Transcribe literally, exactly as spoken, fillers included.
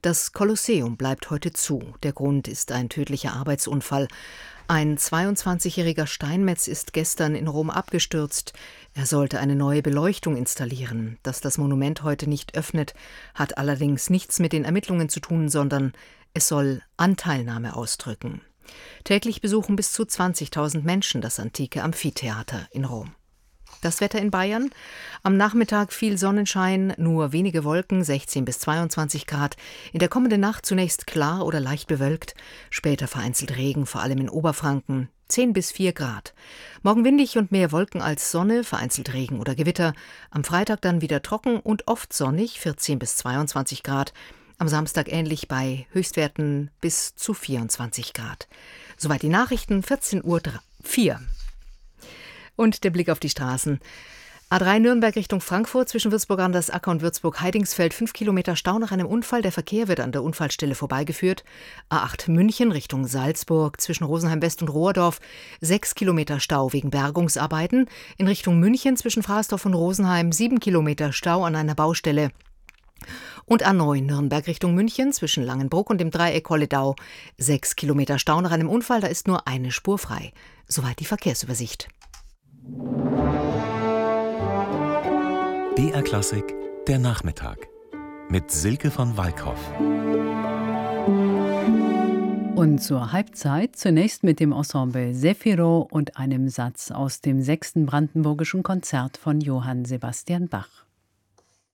Das Kolosseum bleibt heute zu. Der Grund ist ein tödlicher Arbeitsunfall. Ein zweiundzwanzigjähriger Steinmetz ist gestern in Rom abgestürzt. Er sollte eine neue Beleuchtung installieren. Dass das Monument heute nicht öffnet, hat allerdings nichts mit den Ermittlungen zu tun, sondern es soll Anteilnahme ausdrücken. Täglich besuchen bis zu zwanzigtausend Menschen das antike Amphitheater in Rom. Das Wetter in Bayern: Am Nachmittag viel Sonnenschein, nur wenige Wolken, sechzehn bis zweiundzwanzig Grad. In der kommenden Nacht zunächst klar oder leicht bewölkt, später vereinzelt Regen, vor allem in Oberfranken, zehn bis vier Grad. Morgen windig und mehr Wolken als Sonne, vereinzelt Regen oder Gewitter. Am Freitag dann wieder trocken und oft sonnig, vierzehn bis zweiundzwanzig Grad. Am Samstag ähnlich bei Höchstwerten bis zu vierundzwanzig Grad. Soweit die Nachrichten, vierzehn Uhr vier. Und der Blick auf die Straßen. A drei Nürnberg Richtung Frankfurt, zwischen Würzburg-Andersacker und Würzburg-Heidingsfeld, fünf Kilometer Stau nach einem Unfall. Der Verkehr wird an der Unfallstelle vorbeigeführt. A acht München Richtung Salzburg, zwischen Rosenheim-West und Rohrdorf, sechs Kilometer Stau wegen Bergungsarbeiten. In Richtung München zwischen Fraßdorf und Rosenheim, sieben Kilometer Stau an einer Baustelle. Und A neun Nürnberg Richtung München, zwischen Langenbruck und dem Dreieck Holledau, sechs Kilometer Stau nach einem Unfall. Da ist nur eine Spur frei. Soweit die Verkehrsübersicht. B R Klassik, der Nachmittag mit Silke von Walkhoff. Und zur Halbzeit zunächst mit dem Ensemble Zefiro und einem Satz aus dem sechsten Brandenburgischen Konzert von Johann Sebastian Bach.